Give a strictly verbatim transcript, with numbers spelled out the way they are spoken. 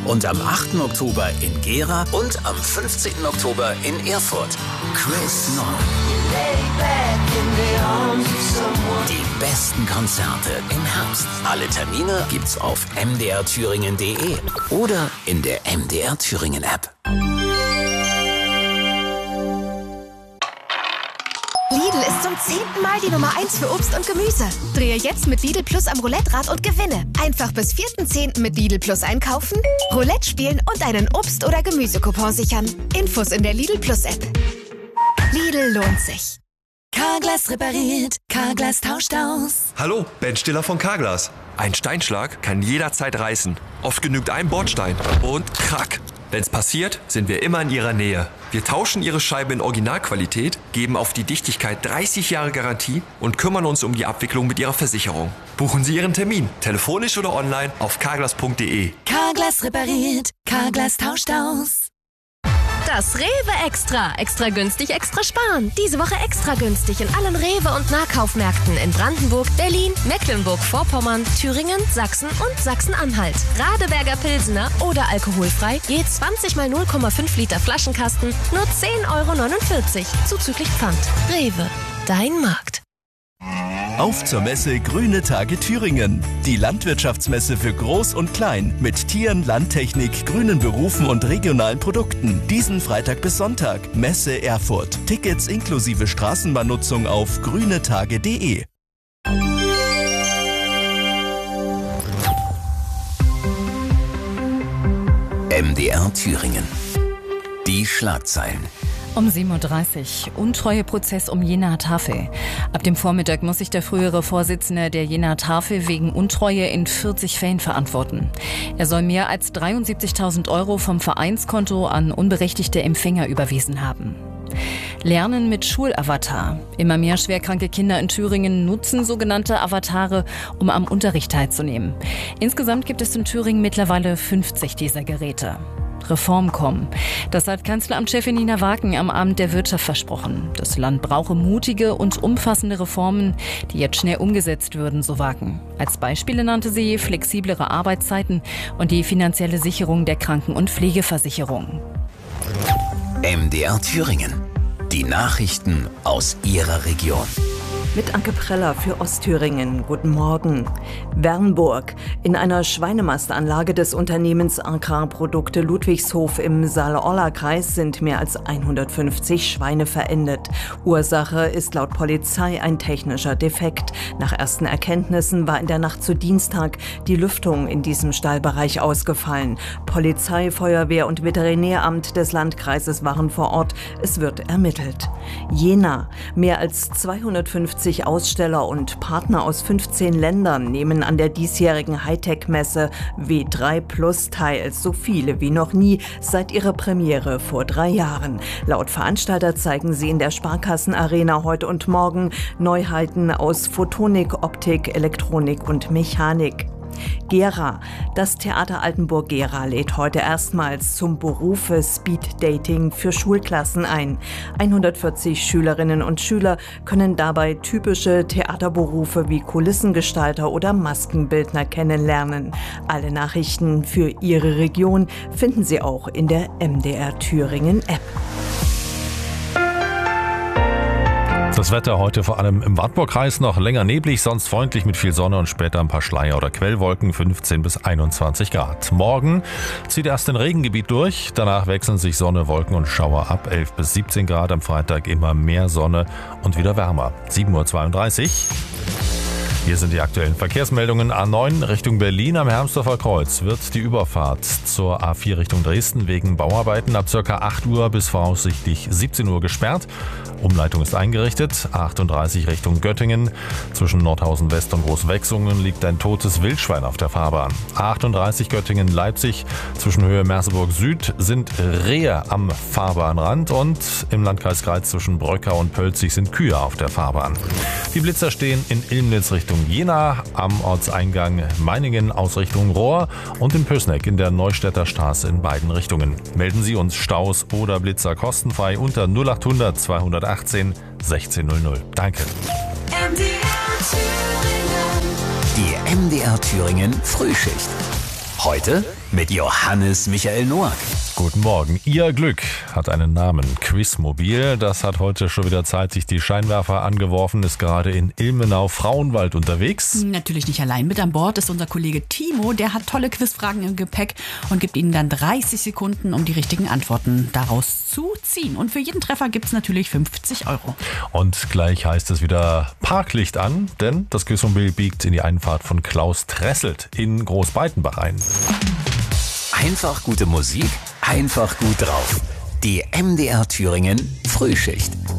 und am achten Oktober in Gera und am fünfzehnten Oktober in Erfurt. Chris Nunn. Die besten Konzerte im Herbst. Alle Termine gibt's auf m d r thüringen punkt d e oder in der M D R Thüringen App. Lidl ist zum zehnten Mal die Nummer eins für Obst und Gemüse. Drehe jetzt mit Lidl Plus am Roulette-Rad und gewinne. Einfach bis vierten zehnten mit Lidl Plus einkaufen, Roulette spielen und einen Obst- oder Gemüsecoupon sichern. Infos in der Lidl Plus App. Lidl lohnt sich. Carglass repariert, Carglass tauscht aus. Hallo, Ben Stiller von Carglass. Ein Steinschlag kann jederzeit reißen. Oft genügt ein Bordstein und krack. Wenn's passiert, sind wir immer in Ihrer Nähe. Wir tauschen Ihre Scheibe in Originalqualität, geben auf die Dichtigkeit dreißig Jahre Garantie und kümmern uns um die Abwicklung mit Ihrer Versicherung. Buchen Sie Ihren Termin, telefonisch oder online auf carglass punkt d e. Carglass repariert, Carglass tauscht aus. Das Rewe Extra. Extra günstig, extra sparen. Diese Woche extra günstig in allen Rewe- und Nahkaufmärkten in Brandenburg, Berlin, Mecklenburg-Vorpommern, Thüringen, Sachsen und Sachsen-Anhalt. Radeberger Pilsener oder alkoholfrei, je zwanzig mal null Komma fünf Liter Flaschenkasten, nur zehn Euro neunundvierzig, zuzüglich Pfand. Rewe, dein Markt. Auf zur Messe Grüne Tage Thüringen. Die Landwirtschaftsmesse für Groß und Klein mit Tieren, Landtechnik, grünen Berufen und regionalen Produkten. Diesen Freitag bis Sonntag. Messe Erfurt. Tickets inklusive Straßenbahnnutzung auf grünetage punkt d e. M D R Thüringen. Die Schlagzeilen. Um sieben Uhr dreißig. Untreueprozess um Jenaer Tafel. Ab dem Vormittag muss sich der frühere Vorsitzende der Jenaer Tafel wegen Untreue in vierzig Fällen verantworten. Er soll mehr als dreiundsiebzigtausend Euro vom Vereinskonto an unberechtigte Empfänger überwiesen haben. Lernen mit Schulavatar. Immer mehr schwerkranke Kinder in Thüringen nutzen sogenannte Avatare, um am Unterricht teilzunehmen. Insgesamt gibt es in Thüringen mittlerweile fünfzig dieser Geräte. Reform kommen. Das hat Kanzleramtschefin Nina Wagen am Abend der Wirtschaft versprochen. Das Land brauche mutige und umfassende Reformen, die jetzt schnell umgesetzt würden, so Wagen. Als Beispiele nannte sie flexiblere Arbeitszeiten und die finanzielle Sicherung der Kranken- und Pflegeversicherung. M D R Thüringen. Die Nachrichten aus Ihrer Region. Mit Anke Preller für Ostthüringen. Guten Morgen. Wernburg. In einer Schweinemastanlage des Unternehmens Agrarprodukte Ludwigshof im Saale-Orla-Kreis sind mehr als hundertfünfzig Schweine verendet. Ursache ist laut Polizei ein technischer Defekt. Nach ersten Erkenntnissen war in der Nacht zu Dienstag die Lüftung in diesem Stallbereich ausgefallen. Polizei, Feuerwehr und Veterinäramt des Landkreises waren vor Ort. Es wird ermittelt. Jena. Mehr als zweihundertfünfzig Aussteller und Partner aus fünfzehn Ländern nehmen an der diesjährigen Hightech-Messe W drei Plus teil, so viele wie noch nie seit ihrer Premiere vor drei Jahren. Laut Veranstalter zeigen sie in der Sparkassenarena heute und morgen Neuheiten aus Photonik, Optik, Elektronik und Mechanik. Gera. Das Theater Altenburg-Gera lädt heute erstmals zum Berufe Speed Dating für Schulklassen ein. hundertvierzig Schülerinnen und Schüler können dabei typische Theaterberufe wie Kulissengestalter oder Maskenbildner kennenlernen. Alle Nachrichten für Ihre Region finden Sie auch in der M D R Thüringen App. Das Wetter heute vor allem im Wartburgkreis noch länger neblig, sonst freundlich mit viel Sonne und später ein paar Schleier- oder Quellwolken, fünfzehn bis einundzwanzig Grad. Morgen zieht erst ein Regengebiet durch, danach wechseln sich Sonne, Wolken und Schauer ab, elf bis siebzehn Grad, am Freitag immer mehr Sonne und wieder wärmer. sieben Uhr zweiunddreißig. Hier sind die aktuellen Verkehrsmeldungen. A neun Richtung Berlin am Hermsdorfer Kreuz wird die Überfahrt zur A vier Richtung Dresden wegen Bauarbeiten ab ca. acht Uhr bis voraussichtlich siebzehn Uhr gesperrt. Umleitung ist eingerichtet. A achtunddreißig Richtung Göttingen. Zwischen Nordhausen West und Großwechsungen liegt ein totes Wildschwein auf der Fahrbahn. A achtunddreißig Göttingen-Leipzig. Zwischen Höhe Merseburg Süd sind Rehe am Fahrbahnrand und im Landkreis Greiz zwischen Bröckau und Pölzig sind Kühe auf der Fahrbahn. Die Blitzer stehen in Ilmnitz Richtung Jena, am Ortseingang Meiningen aus Richtung Rohr und in Pößneck in der Neustädter Straße in beiden Richtungen. Melden Sie uns Staus oder Blitzer kostenfrei unter null achthundert zweihundertachtzehn sechzehn null null. Danke. M D R Thüringen. Die M D R Thüringen Frühschicht. Heute mit Johannes Michael Noack. Guten Morgen. Ihr Glück hat einen Namen. Quizmobil. Das hat heute schon wieder Zeit, sich die Scheinwerfer angeworfen, ist gerade in Ilmenau-Frauenwald unterwegs. Natürlich nicht allein. Mit an Bord ist unser Kollege Timo. Der hat tolle Quizfragen im Gepäck und gibt Ihnen dann dreißig Sekunden, um die richtigen Antworten daraus zu ziehen. Und für jeden Treffer gibt es natürlich fünfzig Euro. Und gleich heißt es wieder Parklicht an, denn das Quizmobil biegt in die Einfahrt von Klaus Tresselt in Großbeitenbach ein. Einfach gute Musik, einfach gut drauf. Die M D R Thüringen Frühschicht.